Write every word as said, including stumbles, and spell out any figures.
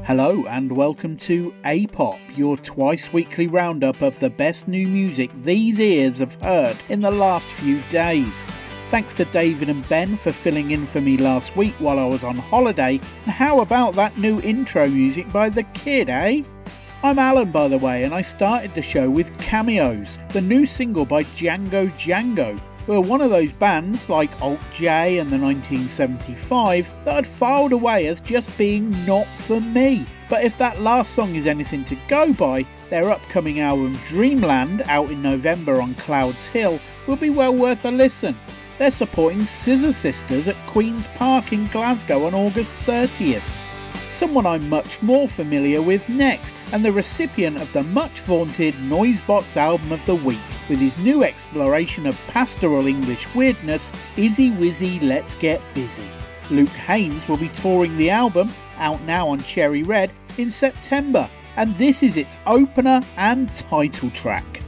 Hello and welcome to A-Pop, your twice weekly roundup of the best new music these ears have heard in the last few days. Thanks to David and Ben for filling in for me last week while I was on holiday. And how about that new intro music by The Kid, eh? I'm Alan, by the way, and I started the show with Cameos, the new single by Django Django, who are one of those bands like Alt J and the nineteen seventy-five that had filed away as just being not for me. But if that last song is anything to go by, their upcoming album Dreamland, out in November on Clouds Hill, will be well worth a listen. They're supporting Scissor Sisters at Queen's Park in Glasgow on August thirtieth. Someone I'm much more familiar with next, and the recipient of the much vaunted Noisebox Album of the Week, with his new exploration of pastoral English weirdness, Izzy Wizzy Let's Get Busy. Luke Haines will be touring the album, out now on Cherry Red, in September, and this is its opener and title track.